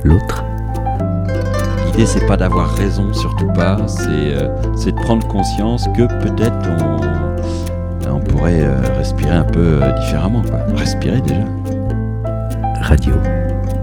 l'autre. L'idée, c'est pas d'avoir raison, surtout pas. C'est de prendre conscience que peut-être on pourrait respirer un peu différemment, quoi. Respirer déjà. Radio.